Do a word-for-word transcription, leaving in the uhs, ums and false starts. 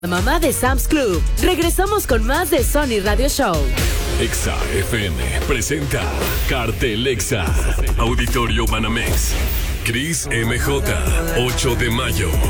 Mamá de Sam's Club. Regresamos con más de Sony Radio Show. Exa F M presenta Cartel Exa. Auditorio Banamex. Cris M J, ocho de mayo.